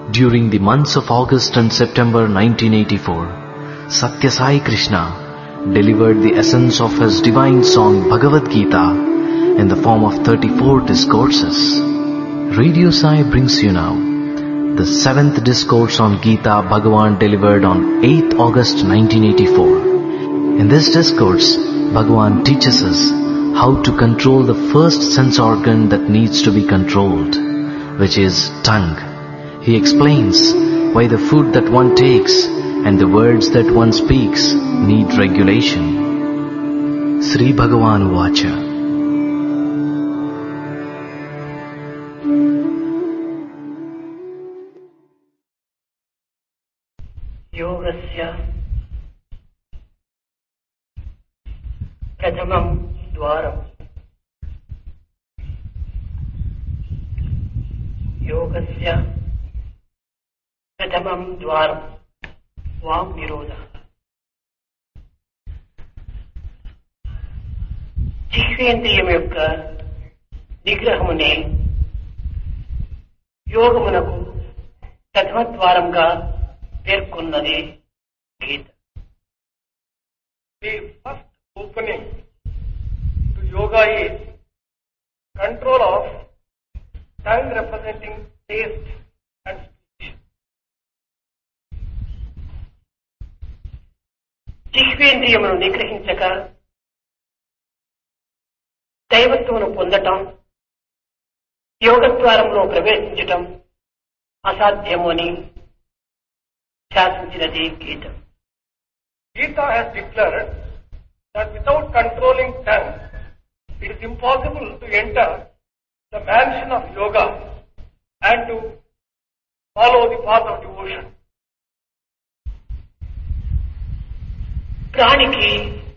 During the months of August and September 1984, Satya Sai Krishna delivered the essence of his divine song Bhagavad Gita in the form of 34 discourses. Radio Sai brings you now the 7th discourse on Gita Bhagavan delivered on 8th August 1984. In this discourse, Bhagavan teaches us how to control the first sense organ that needs to be controlled, which is tongue. He explains why the food that one takes and the words that one speaks need regulation. Sri Bhagavan Vacha. Yogasya Pratamam Dwaram. Yogasya Pratamam Dwaram. Vak Nirodha. జిహ్వేంద్రియం యొక్క నిగ్రహమునే యోగమునకు ప్రథమ ద్వారంగా పేర్కొన్నది గీత. The first opening to yoga is control of tongue representing taste and speech. జిహ్వేంద్రియమును నిగ్రహించక దైవత్వమును పొందటం, యోగద్వారంలో ప్రవేశించటం అసాధ్యము అని శాసించినది గీత. Gita has declared that without controlling tongue, it is impossible to enter the mansion of yoga and to follow the path of devotion. ప్రాణికి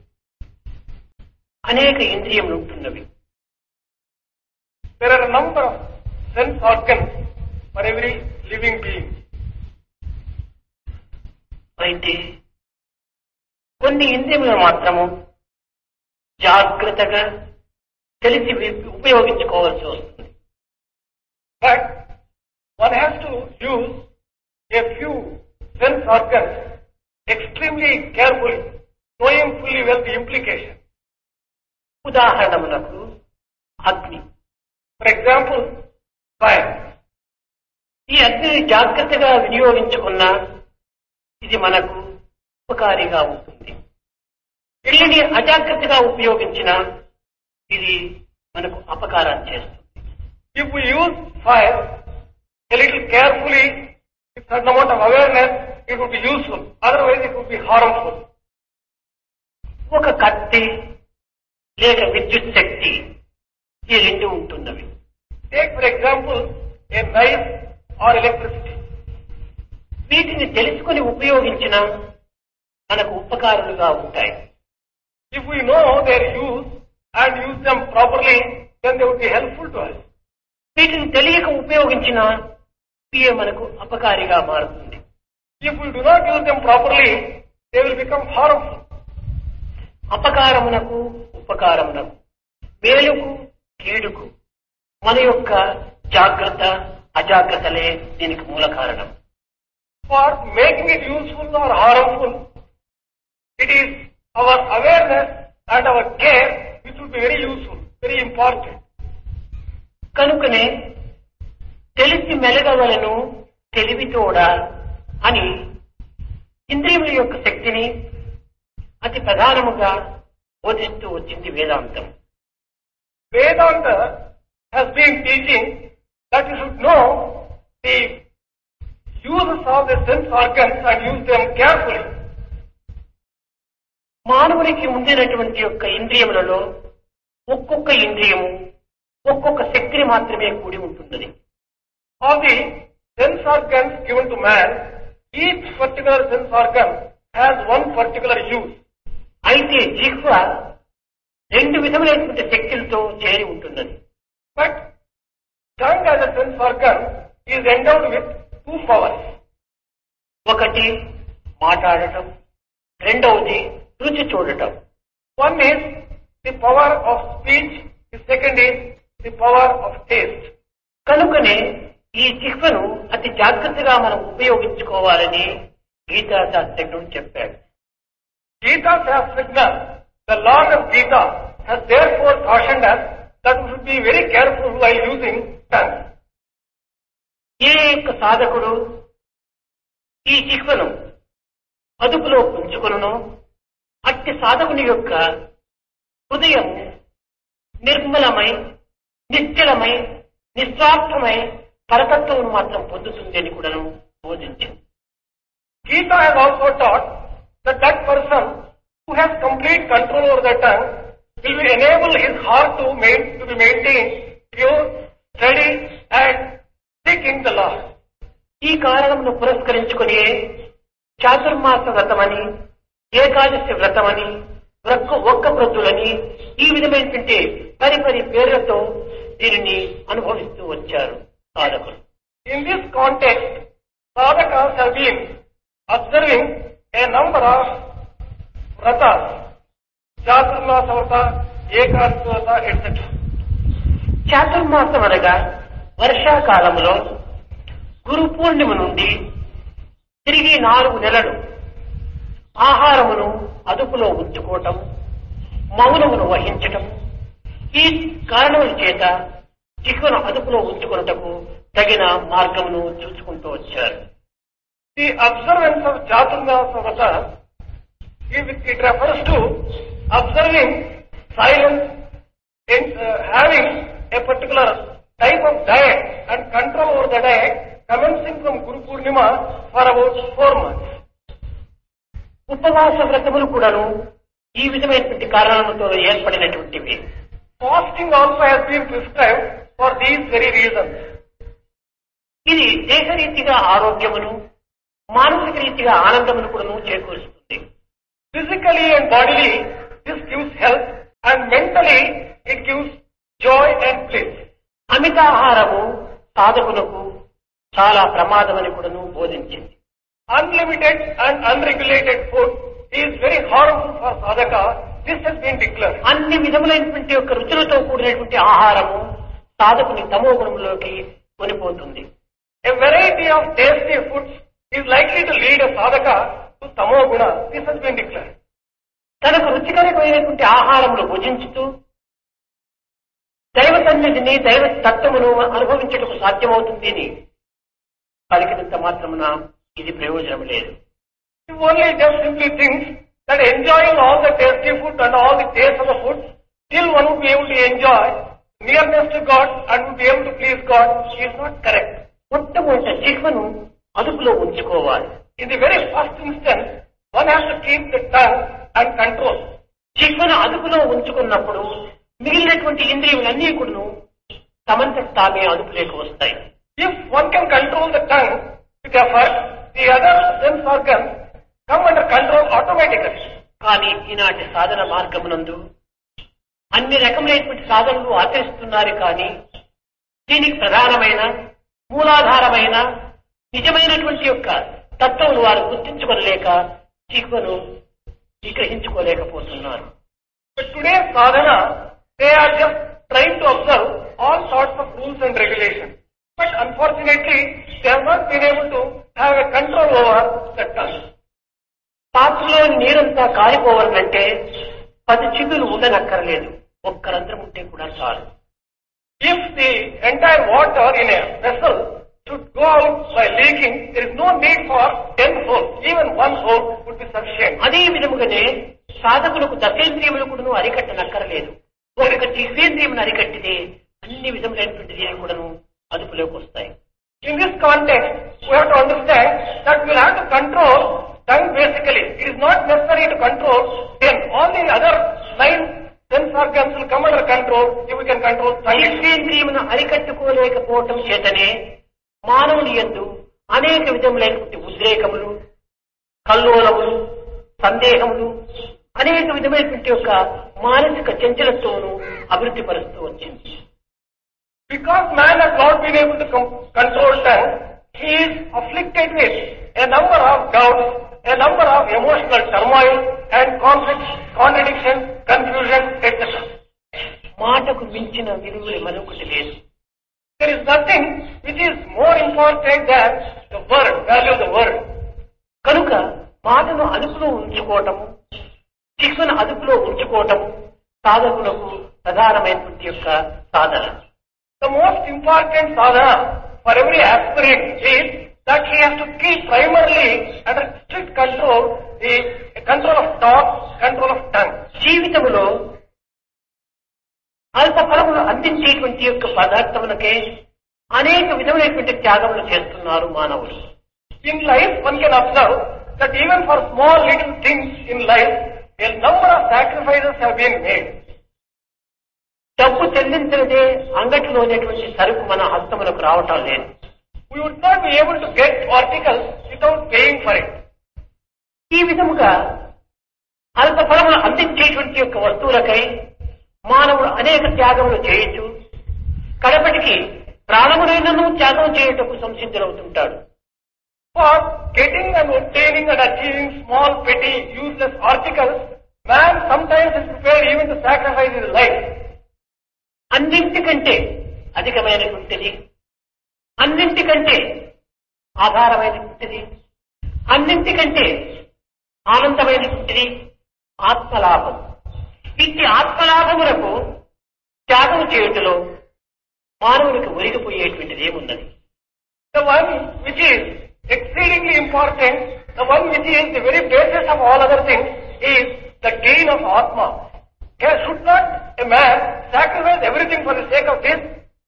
అనేక ఇంద్రియములు ఉంటున్నవి. There are a number of sense organs for every living being. అయితే కొన్ని ఇంద్రియములను మాత్రము జాగ్రత్తగా తెలిసి ఉపయోగించుకోవాల్సి వస్తుంది. But one has to use a few sense organs extremely carefully, knowing fully well the implication. ఉదాహరణములకు అగ్ని. For example, fire. ఈ అగ్నిని జాగ్రత్తగా వినియోగించుకున్నా ఇది మనకు ఉపకారిగా ఉంటుంది. ఇళ్ళని అజాగ్రత్తగా ఉపయోగించినా ఇది మనకు అపకారం చేస్తుంది. If we use fire a little carefully, with certain amount of awareness, it would be useful. Otherwise, it would be harmful. ఒక కత్తి లేక విద్యుత్ శక్తి ఈ రెండు ఉంటున్నవి. Take for example a knife or electricity. వీటిని తెలుసుకుని ఉపయోగించిన మనకు ఉపకారులుగా ఉంటాయి. If we know their use and use them properly, then they would be helpful to us. వీటిని తెలియక ఉపయోగించిన ఇవే మనకు అపకారిగా మారుతుంది. If we do not use them properly, they will become harmful. అపకారమునకు ఉపకారమునకు, మేలుకు కీడుకు మన యొక్క జాగ్రత్త అజాగ్రత్తలే దీనికి మూల కారణం. For making it useful or harmful, it is our awareness and our care which would be very useful, very important. కనుకనే తెలిసి మెలగవలను తెలివితోడా అని ఇంద్రియముల యొక్క శక్తిని అతి ప్రధానముగా బోధిస్తూ వచ్చింది వేదాంతం. Vedanta has been teaching that you should know the uses of the sense organs and use them carefully. మానవునికి ఉండినటువంటి యొక్క ఇంద్రియములలో ఒక్కొక్క ఇంద్రియము ఒక్కొక్క శక్తిని మాత్రమే కూడి ఉంటున్నది. Of the sense organs given to man, each particular sense organ has one particular use. అయితే జిహ్వ రెండు విధములైనటువంటి శక్తులతో చేరి ఉంటున్నది. But tongue as a sense organ is endowed with two powers. ఒకటి మాట్లాడటం, రెండవది రుచి చూడటం. One is the power of speech, the second is the power of taste. కనుకనే ఈ జిహ్వను అతి జాగ్రత్తగా మనం ఉపయోగించుకోవాలని గీతా శాస్త్రజ్ఞుడు చెప్పాడు. Gita Shastrajna, the Lord of Gita, has therefore cautioned us that we should be very careful while using tongue. ఏ యొక్క సాధకుడు ఈ జిహ్వను అదుపులో ఉంచుకొనునో అట్టి సాధకుని యొక్క హృదయం నిర్మలమై, నిశ్చలమై, నిస్వార్థమై పరతత్వం మాత్రం పొందుతుంది అని కూడా బోధించింది. Gita has also taught that that person who has complete control over the tongue will enable his heart to be maintained pure, steady and seeking the Lord. ఈ కారణమును పురస్కరించుకుని చాతుర్మాస వ్రతమని, ఏకాదశి వ్రతమని, ఒక్క ప్రొద్దులని ఈ విధమైనటువంటి పరిపరి పేర్లతో దీనిని అనుభవిస్తూ వచ్చారు సాధకులు. In this context, sadhakas have been observing a number of vratas, chaturmasa vrata, ekadasi vrata, etc. చాతుర్మాసం అనగా వర్షాకాలంలో గురు పూర్ణిమ నుండి తిరిగి 4 నెలలు ఆహారమును అదుపులో ఉంచుకోవటం, మౌనమును వహించటం, ఈ కారణముల చేత జిహ్వను అదుపులో ఉంచుకున్నటకు తగిన మార్గమును చూసుకుంటూ వచ్చారు. The observance of Chaturmasa Vrata, it refers to observing silence and having a particular type of diet and control over the diet commencing from Guru Purnima for about 4 months. ఉపవాస వ్రతములు కూడాను ఈ విధమైనటువంటి కారణాలతో ఏర్పడినటువంటివి. Fasting also has been prescribed for these very reasons. ఇది దేహరీతిగా ఆరోగ్యమును, మానసిక రీతిగా ఆనందమును కూడాను చేకూరుస్తుంది. Physically and bodily, this gives health, and mentally it gives joy and bliss. అమితాహారము సాధకులకు చాలా ప్రమాదమని కూడాను బోధించింది. Unlimited and unregulated food is very harmful for sadhaka. This has been declared. అన్ని విధములైనటువంటి యొక్క రుచులతో కూడినటువంటి ఆహారము సాధకుని తమో గుణంలోకి కొనిపోతుంది. A variety of tasty foods is likely to lead a sadhaka to tamo guna. This has been declared. తనకు రుచికరమైనటువంటి ఆహారములు భుజించుతూ దైవ సన్నిధిని, దైవ తత్వమును అనుభవించటకు సాధ్యమవుతుంది అని పలికినంత మాత్రమున ఇది ప్రయోజనం లేదు. If only just simply thinks that enjoying all the tasty food and all the taste of the food, still one would be able to enjoy nearness to God and would be able to please God, is not correct. మొట్టమొదట జిహ్వను అదుపులో ఉంచుకోవాలి. In the very first instance, one has to keep the tongue and control. జిహ్వను అదుపులో ఉంచుకున్నప్పుడు మిగిలినటువంటి ఇంద్రియములన్నీ కూడా తమంతట తామే అదుపులోకి వస్తాయి. If one can control the tongue with effort, the other sense organs come under control automatically. కానీ ఈనాటి సాధన మార్గమునందు అన్ని రకములైనటువంటి సాధనలు ఆచరిస్తున్నారు. కానీ దీనికి ప్రధానమైన మూలాధారమైన నిజమైనటువంటి యొక్క తత్వమును వారు గుర్తించుకోలేక జిహ్వను నిగ్రహించుకోలేకపోతున్నారు. But today's sadhana, they are just trying to observe all sorts of rules and regulations. But unfortunately, they have not been able to have a control over the tongue. పాత్రలో నీరంతా కారిపోవాలంటే 10 చిగులు ఉండనక్కర్లేదు, ఒక్క రంధ్రం ఉంటే కూడా చాలు. If the entire water in a vessel should go out by leaking, there is no need for 10 holes. Even 1 hole would be sufficient. అదే విధముగానే సాధకులకు దశేంద్రియములు కూడా అరికట్టనక్కర్లేదు, ఒక జిహ్వేంద్రియమును అరికట్టితే అన్ని విధములైనటువంటి దీని కూడా అదుపులోకి వస్తాయి. In this context, we have to understand that we will have to control tongue basically. It is not necessary to control 10. All the other 9 sense organs will come under control if we can control tongue. జిహ్వేంద్రియమును అరికట్టుకోలేకపోవటం చేతనే మానవుని యందు అనేక విధములైనటువంటి ఉద్రేకములు, కల్లోలములు, సందేహములు, అనేక విధమైనటువంటి యొక్క మానసిక చంచలత్వమును అభివృద్ధి పరుస్తూ వచ్చింది. Because man has not been able to control tongue, he is afflicted with a number of doubts, a number of emotional turmoil and conflicts, contradiction, confusion, etc. మాటకు మించిన విలువలు మరొకటి లేదు. There is nothing which is more important than the word, value of the word. కనుక మాటను అదుపులో ఉంచుకోవటము, శిక్షను అదుపులో ఉంచుకోవటము సాధకులకు ప్రధానమైనటువంటి యొక్క సాధన. The most important sadhana for every aspirant is that he has to keep primarily under strict control the control of thought, control of tongue. జీవితంలో అల్ప ఫలములు అందించేటువంటి యొక్క పదార్థములకే అనేక విధమైనటువంటి త్యాగములు చేస్తున్నారు మానవులు. In life, one can observe that even for small little things in life, a number of sacrifices have been made. డబ్బు చెల్లించినదే అంగటిలోనేటువంటి సరుకు మన హస్తములకు రావటం లేదు. We would not be able to get articles without paying for it. ఈ విధముగా అల్ప ఫలములు అందించేటువంటి యొక్క వస్తువులకై మానవుడు అనేక త్యాగములు చేయొచ్చు. కడపటికి ప్రాణమునైనను త్యాగం చేయుటకు సంసిద్ధులవుతుంటాడు. For getting and obtaining and achieving small, petty, useless articles, man sometimes is prepared even to sacrifice his life. అన్నింటికంటే అధికమైనటువంటిది, అన్నింటికంటే ఆధారమైనటువంటిది, అన్నింటికంటే ఆనందమైనటువంటిది ఆత్మలాభం. ఇట్టి ఆత్మలాభములకు త్యాగం చేయుటలో మానవునికి ఒరిగిపోయేటువంటిది ఏమున్నది? The one which is exceedingly important, the one which is the very basis of all other things, is the gain of Atma. Should not a man sacrifice everything for the sake of this?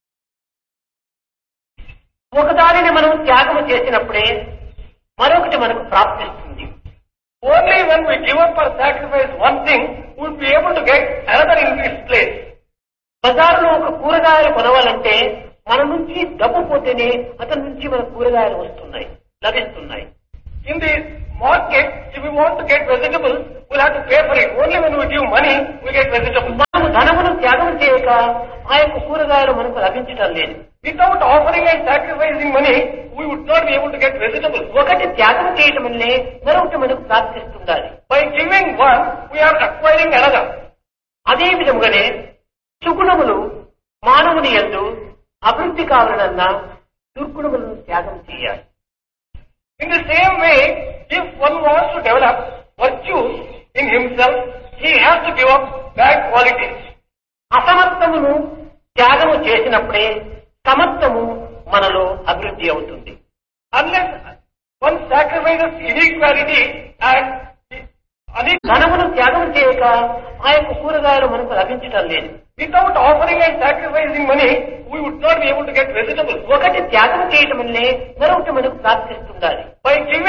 ఒకదానిని మనం త్యాగము చేసినప్పుడే మరొకటి మనకు ప్రాప్తిస్తుంది. Only when we give up or sacrifice one thing, we will be able to get another in its place. బజారులో ఒక కూరగాయలు కొనవాలంటే మన నుంచి డబ్బు పోతేనే అతని నుంచి మన కూరగాయలు వస్తున్నాయి, లభిస్తున్నాయి. In the market, if we want to get vegetables, we'll have to pay for it. Only when we give money, we get vegetables. మనము ధనమును త్యాగం చేయక ఆ యొక్క కూరగాయలు మనకు లభించటం లేదు. Without offering and sacrificing money, we would not be able to get vegetables. ఒకటి త్యాగం చేయటం వల్లే మరొకటి మనకు ప్రాప్తిస్తుండాలి. By giving one, we are acquiring another. అదే విధముగానే సుగుణములు మానవుని యందు అభివృద్ధి కావాలన్నా దుర్గుణములను త్యాగం చేయాలి. In the same way, if one wants to develop virtues in himself, he has to give up bad qualities. అసమర్థమును త్యాగము చేసినప్పుడే సమర్థము మనలో అభివృద్ధి అవుతుంది. Unless one sacrifices inequality and ధనమును త్యాగం చేయక ఆ యొక్క కూరగాయలు మనకు లభించటం లేదు. without offering and sacrificing money, we would not be able to get vegetables. ఒకటి త్యాగం చేయటం వల్లే మరొకటి మనకు ప్రాప్తిస్తుండాలి. By giving